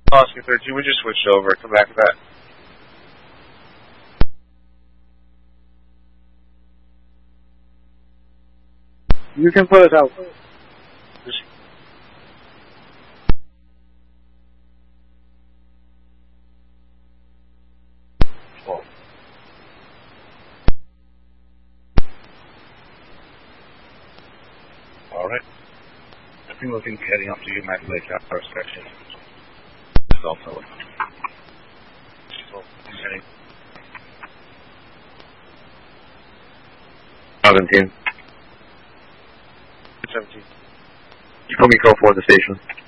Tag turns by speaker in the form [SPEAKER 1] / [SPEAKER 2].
[SPEAKER 1] Oscar 13, we just switched over. Come back to that.
[SPEAKER 2] You can put it out.
[SPEAKER 3] Alright. I think looking heading up to you, Mac Lake Tower section. It's also. Heading.
[SPEAKER 1] 17. You put me code 4 at the station.